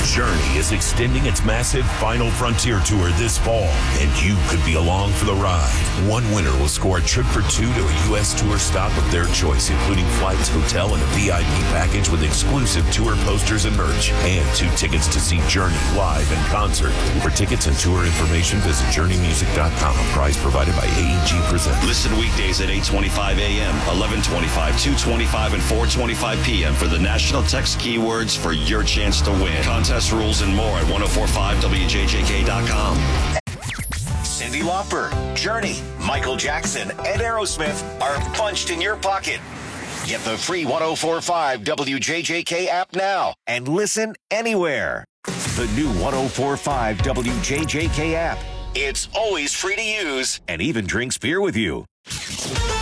Journey is extending its massive Final Frontier tour this fall, and you could be along for the ride. One winner will score a trip for two to a U.S. tour stop of their choice, including flights, hotel, and a VIP package with exclusive tour posters and merch, and 2 tickets to see Journey live in concert. For tickets and tour information, visit JourneyMusic.com. Prize provided by AEG Presents. Listen weekdays at 8:25 a.m., 11:25, 2:25, and 4:25 p.m. for the national text keywords for your chance to win. Contest rules and more at 1045wjjk.com. Cyndi Lauper, Journey, Michael Jackson, and Aerosmith are punched in your pocket. Get the free 1045 WJJK app now and listen anywhere. The new 1045 WJJK app. It's always free to use and even drinks beer with you.